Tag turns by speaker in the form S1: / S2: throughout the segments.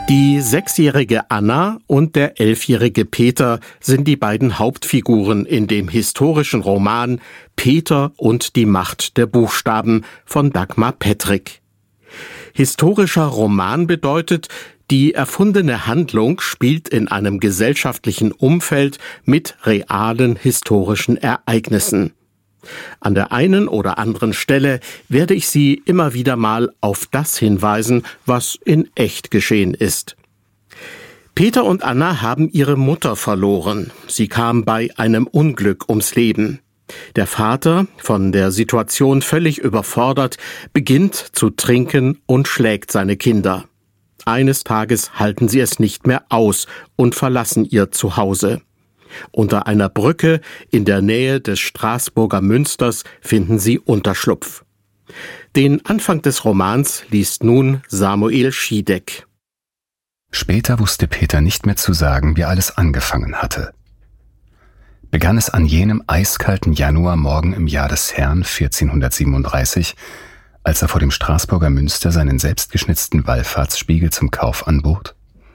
S1: Die 6-jährige Anna und der 11-jährige Peter sind die beiden Hauptfiguren in dem historischen Roman Peter und die Macht der Buchstaben von Dagmar Pettrick. Historischer Roman bedeutet, die erfundene Handlung spielt in einem gesellschaftlichen Umfeld mit realen historischen Ereignissen. An der einen oder anderen Stelle werde ich Sie immer wieder mal auf das hinweisen, was in echt geschehen ist. Peter und Anna haben ihre Mutter verloren. Sie kam bei einem Unglück ums Leben. Der Vater, von der Situation völlig überfordert, beginnt zu trinken und schlägt seine Kinder. Eines Tages halten sie es nicht mehr aus und verlassen ihr Zuhause. Unter einer Brücke in der Nähe des Straßburger Münsters finden sie Unterschlupf. Den Anfang des Romans liest nun Samuel Schiedeck.
S2: Später wusste Peter nicht mehr zu sagen, wie alles angefangen hatte. Begann es an jenem eiskalten Januarmorgen im Jahr des Herrn 1437, als er vor dem Straßburger Münster seinen selbstgeschnitzten Wallfahrtsspiegel zum Kauf anbot?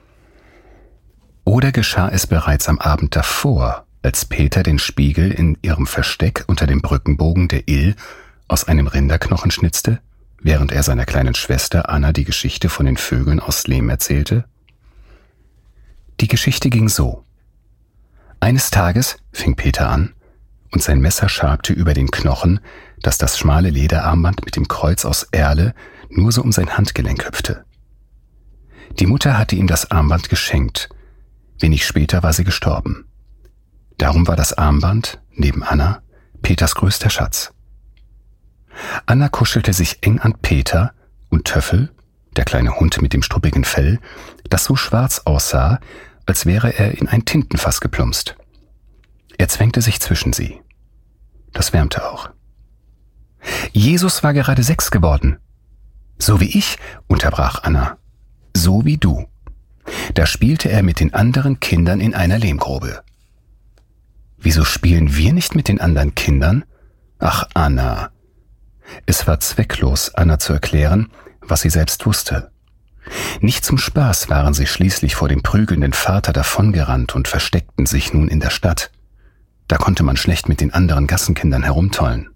S2: Oder geschah es bereits am Abend davor, als Peter den Spiegel in ihrem Versteck unter dem Brückenbogen der Ill aus einem Rinderknochen schnitzte, während er seiner kleinen Schwester Anna die Geschichte von den Vögeln aus Lehm erzählte? Die Geschichte ging so. Eines Tages fing Peter an, und sein Messer schabte über den Knochen, dass das schmale Lederarmband mit dem Kreuz aus Erle nur so um sein Handgelenk hüpfte. Die Mutter hatte ihm das Armband geschenkt. Wenig später war sie gestorben. Darum war das Armband, neben Anna, Peters größter Schatz. Anna kuschelte sich eng an Peter und Töffel, der kleine Hund mit dem struppigen Fell, das so schwarz aussah, als wäre er in ein Tintenfass geplumpst. Er zwängte sich zwischen sie. Das wärmte auch. Jesus war gerade 6 geworden. So wie ich, unterbrach Anna. So wie du. Da spielte er mit den anderen Kindern in einer Lehmgrube. Wieso spielen wir nicht mit den anderen Kindern? Ach, Anna. Es war zwecklos, Anna zu erklären, was sie selbst wusste. Nicht zum Spaß waren sie schließlich vor dem prügelnden Vater davongerannt und versteckten sich nun in der Stadt. Da konnte man schlecht mit den anderen Gassenkindern herumtollen.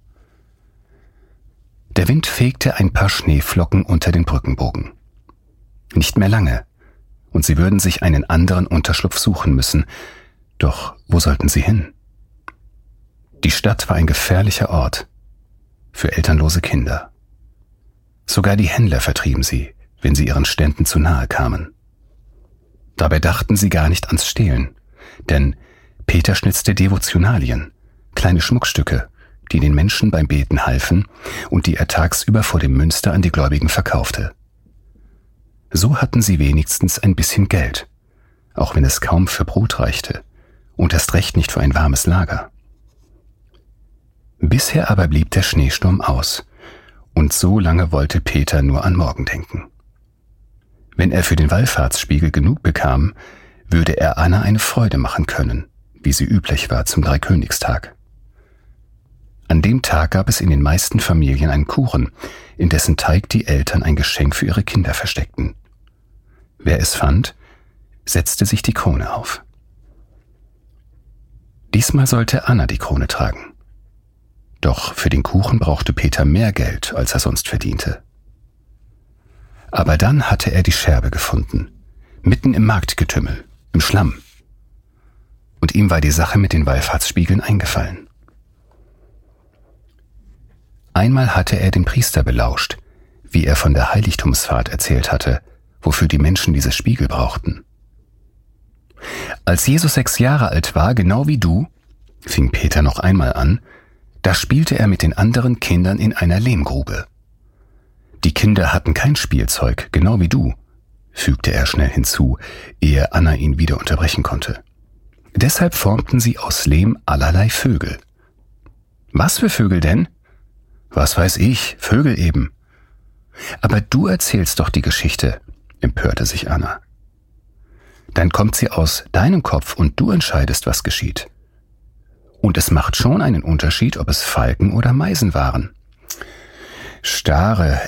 S2: Der Wind fegte ein paar Schneeflocken unter den Brückenbogen. Nicht mehr lange, und sie würden sich einen anderen Unterschlupf suchen müssen. Doch wo sollten sie hin? Die Stadt war ein gefährlicher Ort für elternlose Kinder. Sogar die Händler vertrieben sie, wenn sie ihren Ständen zu nahe kamen. Dabei dachten sie gar nicht ans Stehlen, denn Peter schnitzte Devotionalien, kleine Schmuckstücke, die den Menschen beim Beten halfen und die er tagsüber vor dem Münster an die Gläubigen verkaufte. So hatten sie wenigstens ein bisschen Geld, auch wenn es kaum für Brot reichte und erst recht nicht für ein warmes Lager. Bisher aber blieb der Schneesturm aus, und so lange wollte Peter nur an morgen denken. Wenn er für den Wallfahrtsspiegel genug bekam, würde er Anna eine Freude machen können, wie sie üblich war zum Dreikönigstag. An dem Tag gab es in den meisten Familien einen Kuchen, in dessen Teig die Eltern ein Geschenk für ihre Kinder versteckten. Wer es fand, setzte sich die Krone auf. Diesmal sollte Anna die Krone tragen. Doch für den Kuchen brauchte Peter mehr Geld, als er sonst verdiente. Aber dann hatte er die Scherbe gefunden, mitten im Marktgetümmel, im Schlamm. Und ihm war die Sache mit den Wallfahrtsspiegeln eingefallen. Einmal hatte er den Priester belauscht, wie er von der Heiligtumsfahrt erzählt hatte, wofür die Menschen diese Spiegel brauchten. Als Jesus 6 Jahre alt war, genau wie du, fing Peter noch einmal an, da spielte er mit den anderen Kindern in einer Lehmgrube. Die Kinder hatten kein Spielzeug, genau wie du, fügte er schnell hinzu, ehe Anna ihn wieder unterbrechen konnte. Deshalb formten sie aus Lehm allerlei Vögel. Was für Vögel denn? Was weiß ich, Vögel eben. Aber du erzählst doch die Geschichte, empörte sich Anna. Dann kommt sie aus deinem Kopf und du entscheidest, was geschieht. Und es macht schon einen Unterschied, ob es Falken oder Meisen waren. Starre,